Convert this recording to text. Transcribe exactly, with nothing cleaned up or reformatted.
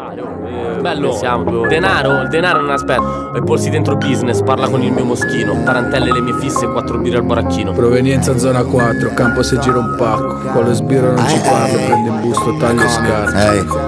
Bello, siamo. Denaro, il denaro non aspetta. E polsi dentro business, parla con il mio moschino. Tarantelle le mie fisse e quattro birre al baracchino. Provenienza zona quattro, campo se gira un pacco. Con lo sbirro non ci parlo, prende in busto, taglio e scarto. Ehi,